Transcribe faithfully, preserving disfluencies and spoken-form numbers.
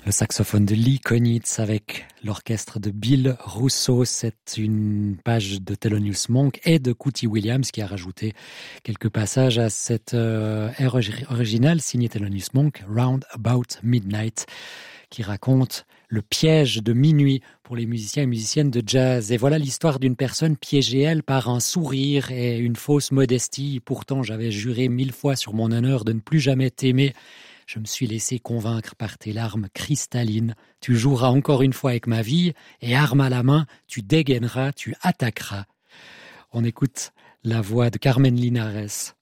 Le saxophone de Lee Konitz avec l'orchestre de Bill Rousseau. C'est une page de Thelonious Monk et de Cootie Williams qui a rajouté quelques passages à cette euh, air originale signée Thelonious Monk, Round About Midnight, qui raconte le piège de minuit pour les musiciens et musiciennes de jazz. Et voilà l'histoire d'une personne piégée, elle, par un sourire et une fausse modestie. Pourtant, j'avais juré mille fois sur mon honneur de ne plus jamais t'aimer. Je me suis laissé convaincre par tes larmes cristallines. Tu joueras encore une fois avec ma vie et arme à la main, tu dégaineras, tu attaqueras. On écoute la voix de Carmen Linares.